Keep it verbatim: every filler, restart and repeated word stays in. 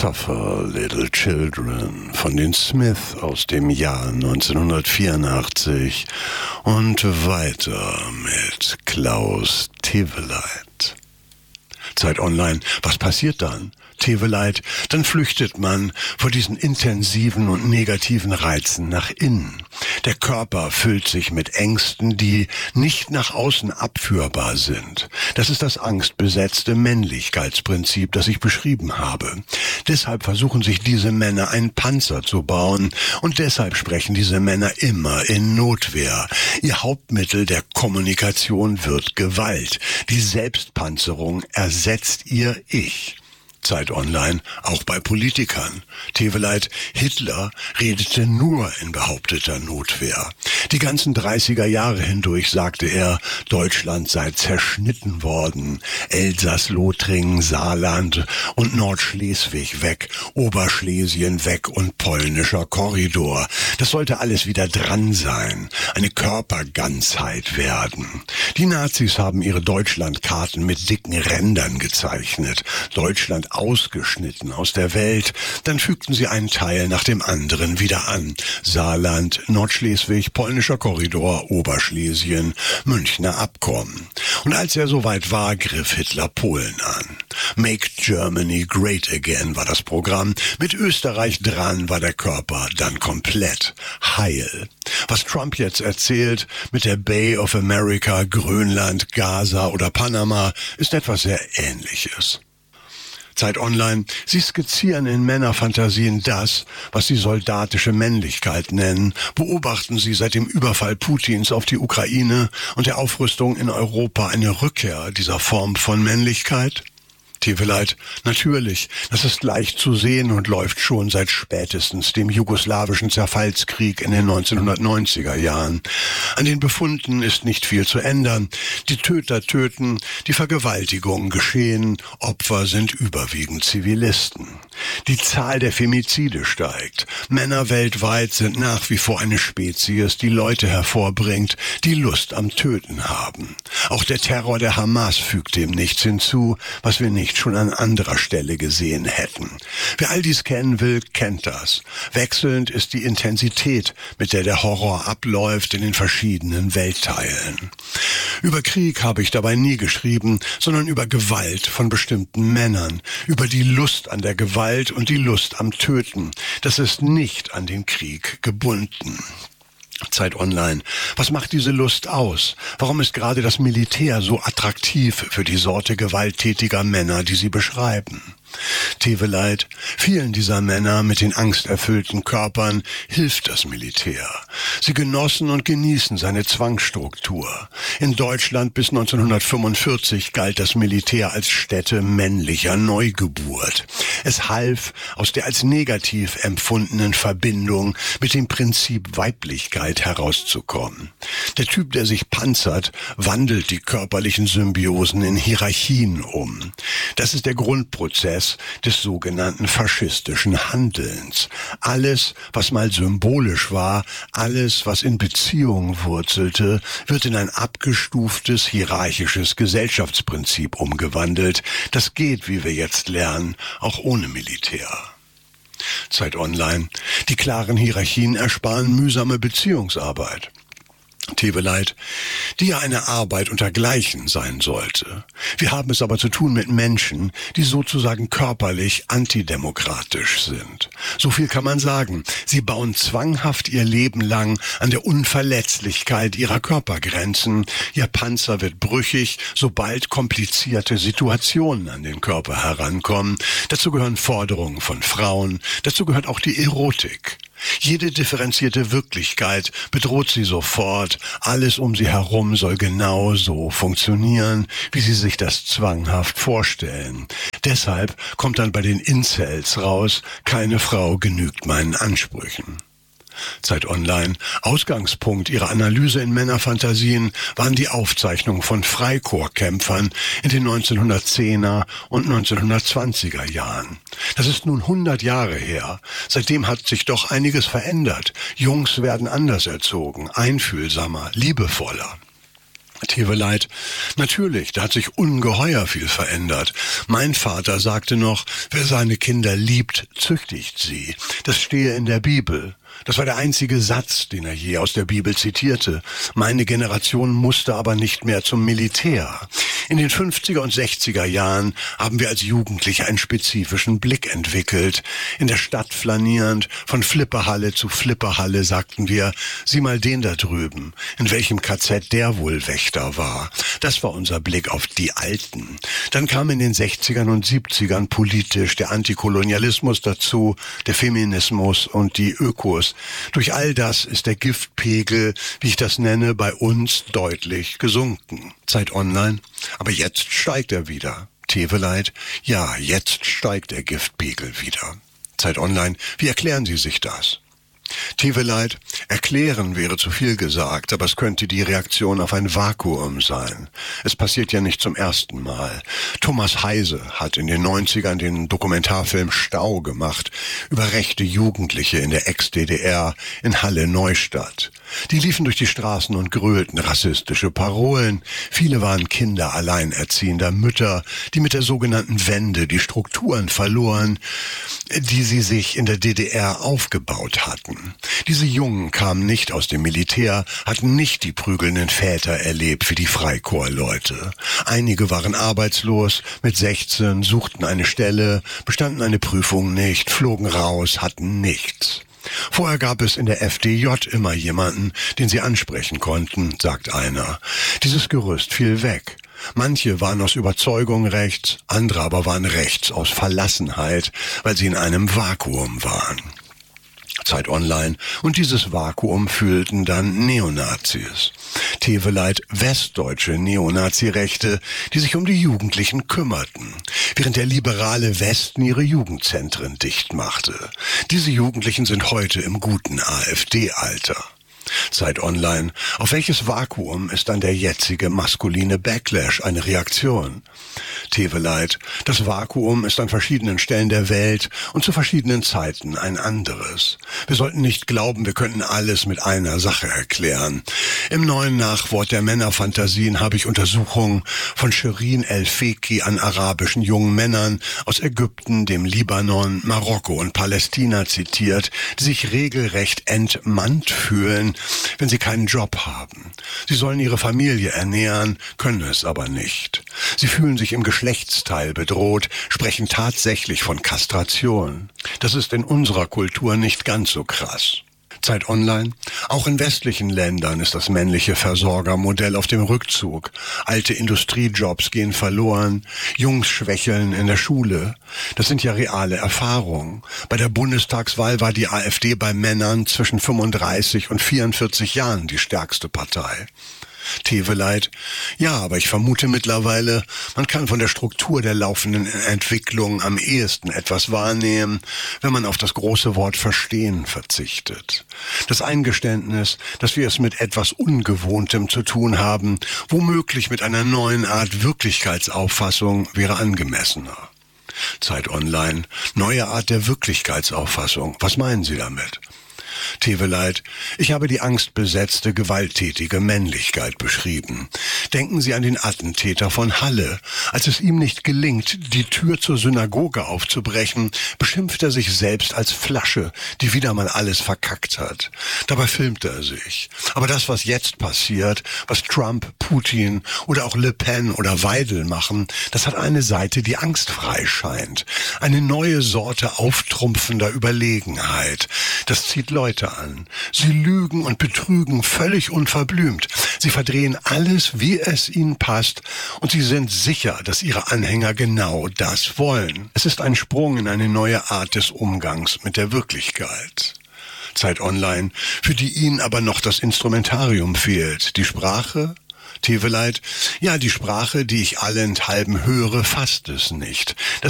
Suffer Little Children von den Smiths aus dem Jahr neunzehnhundertvierundachtzig und weiter mit Klaus Teweleit. Zeit Online, was passiert dann? Teweleit, dann flüchtet man vor diesen intensiven und negativen Reizen nach innen. Der Körper füllt sich mit Ängsten, die nicht nach außen abführbar sind. Das ist das angstbesetzte Männlichkeitsprinzip, das ich beschrieben habe. Deshalb versuchen sich diese Männer einen Panzer zu bauen und deshalb sprechen diese Männer immer in Notwehr. Ihr Hauptmittel der Kommunikation wird Gewalt. Die Selbstpanzerung ersetzt ihr Ich. Zeit Online, auch bei Politikern. Teweleit, Hitler redete nur in behaupteter Notwehr. Die ganzen dreißiger Jahre hindurch sagte er, Deutschland sei zerschnitten worden. Elsass-Lothringen, Saarland und Nordschleswig weg, Oberschlesien weg und polnischer Korridor. Das sollte alles wieder dran sein, eine Körperganzheit werden. Die Nazis haben ihre Deutschlandkarten mit dicken Rändern gezeichnet. Deutschland ausgeschnitten aus der Welt, dann fügten sie einen Teil nach dem anderen wieder an. Saarland, Nordschleswig, polnischer Korridor, Oberschlesien, Münchner Abkommen. Und als er soweit war, griff Hitler Polen an. Make Germany Great Again war das Programm. Mit Österreich dran war der Körper dann komplett heil. Was Trump jetzt erzählt mit der Bay of America, Grönland, Gaza oder Panama, ist etwas sehr Ähnliches. Zeit Online, sie skizzieren in Männerfantasien das, was sie soldatische Männlichkeit nennen. Beobachten sie seit dem Überfall Putins auf die Ukraine und der Aufrüstung in Europa eine Rückkehr dieser Form von Männlichkeit? Teweleit, natürlich, das ist leicht zu sehen und läuft schon seit spätestens dem jugoslawischen Zerfallskrieg in den neunzehnhundertneunziger Jahren. An den Befunden ist nicht viel zu ändern. Die Töter töten, die Vergewaltigungen geschehen, Opfer sind überwiegend Zivilisten. Die Zahl der Femizide steigt. Männer weltweit sind nach wie vor eine Spezies, die Leute hervorbringt, die Lust am Töten haben. Auch der Terror der Hamas fügt dem nichts hinzu, was wir nicht schon an anderer Stelle gesehen hätten. Wer all dies kennen will, kennt das. Wechselnd ist die Intensität, mit der der Horror abläuft in den verschiedenen Weltteilen. Über Krieg habe ich dabei nie geschrieben, sondern über Gewalt von bestimmten Männern, über die Lust an der Gewalt und die Lust am Töten. Das ist nicht an den Krieg gebunden. Zeit Online. Was macht diese Lust aus? Warum ist gerade das Militär so attraktiv für die Sorte gewalttätiger Männer, die sie beschreiben? Teweleit, vielen dieser Männer mit den angsterfüllten Körpern hilft das Militär. Sie genossen und genießen seine Zwangsstruktur. In Deutschland bis neunzehnhundertfünfundvierzig galt das Militär als Stätte männlicher Neugeburt. Es half, aus der als negativ empfundenen Verbindung mit dem Prinzip Weiblichkeit herauszukommen. Der Typ, der sich panzert, wandelt die körperlichen Symbiosen in Hierarchien um. Das ist der Grundprozess des sogenannten faschistischen Handelns. Alles, was mal symbolisch war, alles, was in Beziehung wurzelte, wird in ein abgestuftes, hierarchisches Gesellschaftsprinzip umgewandelt. Das geht, wie wir jetzt lernen, auch ohne Militär. Zeit Online. Die klaren Hierarchien ersparen mühsame Beziehungsarbeit. Teweleit, die ja eine Arbeit untergleichen sein sollte. Wir haben es aber zu tun mit Menschen, die sozusagen körperlich antidemokratisch sind. So viel kann man sagen. Sie bauen zwanghaft ihr Leben lang an der Unverletzlichkeit ihrer Körpergrenzen. Ihr Panzer wird brüchig, sobald komplizierte Situationen an den Körper herankommen. Dazu gehören Forderungen von Frauen, dazu gehört auch die Erotik. Jede differenzierte Wirklichkeit bedroht sie sofort. Alles um sie herum soll genau so funktionieren, wie sie sich das zwanghaft vorstellen. Deshalb kommt dann bei den Incels raus, keine Frau genügt meinen Ansprüchen. Zeit Online. Ausgangspunkt ihrer Analyse in Männerfantasien waren die Aufzeichnungen von Freikorpskämpfern in den neunzehnhundertzehner und neunzehnhundertzwanziger Jahren. Das ist nun hundert Jahre her. Seitdem hat sich doch einiges verändert. Jungs werden anders erzogen, einfühlsamer, liebevoller. Teveleit, natürlich, da hat sich ungeheuer viel verändert. Mein Vater sagte noch, wer seine Kinder liebt, züchtigt sie. Das stehe in der Bibel. Das war der einzige Satz, den er je aus der Bibel zitierte. Meine Generation musste aber nicht mehr zum Militär. In den fünfziger und sechziger Jahren haben wir als Jugendliche einen spezifischen Blick entwickelt. In der Stadt flanierend, von Flipperhalle zu Flipperhalle sagten wir, sieh mal den da drüben, in welchem K Z der wohl Wächter war. Das war unser Blick auf die Alten. Dann kam in den sechzigern und siebzigern politisch der Antikolonialismus dazu, der Feminismus und die Ökos. Durch all das ist der Giftpegel, wie ich das nenne, bei uns deutlich gesunken. Zeit Online, aber jetzt steigt er wieder. Teveleit, ja, jetzt steigt der Giftpegel wieder. Zeit Online, wie erklären Sie sich das? Teveleit, erklären wäre zu viel gesagt, aber es könnte die Reaktion auf ein Vakuum sein. Es passiert ja nicht zum ersten Mal. Thomas Heise hat in den neunzigern den Dokumentarfilm Stau gemacht über rechte Jugendliche in der Ex-D D R in Halle-Neustadt. Die liefen durch die Straßen und grölten rassistische Parolen. Viele waren Kinder alleinerziehender Mütter, die mit der sogenannten Wende die Strukturen verloren, die sie sich in der D D R aufgebaut hatten. Diese Jungen kamen nicht aus dem Militär, hatten nicht die prügelnden Väter erlebt wie die Freikorpsleute. Einige waren arbeitslos, mit sechzehn, suchten eine Stelle, bestanden eine Prüfung nicht, flogen raus, hatten nichts. Vorher gab es in der F D J immer jemanden, den sie ansprechen konnten, sagt einer. Dieses Gerüst fiel weg. Manche waren aus Überzeugung rechts, andere aber waren rechts aus Verlassenheit, weil sie in einem Vakuum waren. Zeit Online, und dieses Vakuum füllten dann Neonazis. Teveleit, westdeutsche Neonazirechte, die sich um die Jugendlichen kümmerten, während der liberale Westen ihre Jugendzentren dicht machte. Diese Jugendlichen sind heute im guten A f D-Alter. Zeit Online, auf welches Vakuum ist dann der jetzige maskuline Backlash eine Reaktion? Teveleit, das Vakuum ist an verschiedenen Stellen der Welt und zu verschiedenen Zeiten ein anderes. Wir sollten nicht glauben, wir könnten alles mit einer Sache erklären. Im neuen Nachwort der Männerfantasien habe ich Untersuchungen von Shirin El-Feki an arabischen jungen Männern aus Ägypten, dem Libanon, Marokko und Palästina zitiert, die sich regelrecht entmannt fühlen, wenn sie keinen Job haben. Sie sollen ihre Familie ernähren, können es aber nicht. Sie fühlen sich im Geschlechtsteil bedroht, sprechen tatsächlich von Kastration. Das ist in unserer Kultur nicht ganz so krass. Zeit Online. Auch in westlichen Ländern ist das männliche Versorgermodell auf dem Rückzug. Alte Industriejobs gehen verloren, Jungs schwächeln in der Schule. Das sind ja reale Erfahrungen. Bei der Bundestagswahl war die A f D bei Männern zwischen fünfunddreißig und vierundvierzig Jahren die stärkste Partei. Teveleit, ja, aber ich vermute mittlerweile, man kann von der Struktur der laufenden Entwicklung am ehesten etwas wahrnehmen, wenn man auf das große Wort Verstehen verzichtet. Das Eingeständnis, dass wir es mit etwas Ungewohntem zu tun haben, womöglich mit einer neuen Art Wirklichkeitsauffassung, wäre angemessener. Zeit Online, neue Art der Wirklichkeitsauffassung. Was meinen Sie damit? Teveleit, ich habe die angstbesetzte, gewalttätige Männlichkeit beschrieben. Denken Sie an den Attentäter von Halle. Als es ihm nicht gelingt, die Tür zur Synagoge aufzubrechen, beschimpft er sich selbst als Flasche, die wieder mal alles verkackt hat. Dabei filmt er sich. Aber das, was jetzt passiert, was Trump, Putin oder auch Le Pen oder Weidel machen, das hat eine Seite, die angstfrei scheint. Eine neue Sorte auftrumpfender Überlegenheit. Das zieht Leute an. Sie lügen und betrügen völlig unverblümt. Sie verdrehen alles, wie es ihnen passt, und sie sind sicher, dass ihre Anhänger genau das wollen. Es ist ein Sprung in eine neue Art des Umgangs mit der Wirklichkeit. Zeit Online, für die ihnen aber noch das Instrumentarium fehlt. Die Sprache? Teveleit, ja, die Sprache, die ich allenthalben höre, fasst es nicht. Das